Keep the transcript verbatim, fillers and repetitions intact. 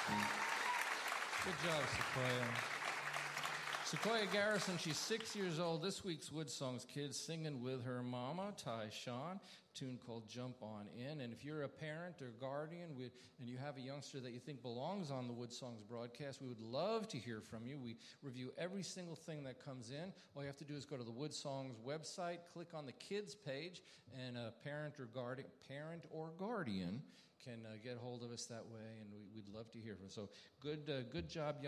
Good job, Sequoia. Sequoia Garrison, she's six years old. This week's Wood Songs Kids singing with her mama, Ty Sean, a tune called Jump On In. And if you're a parent or guardian we, and you have a youngster that you think belongs on the Wood Songs broadcast, we would love to hear from you. We review every single thing that comes in. All you have to do is go to the Wood Songs website, click on the kids page, and a parent or guardian, parent or guardian can uh, get hold of us that way, and we, we'd love to hear from you. So good, uh, good job, young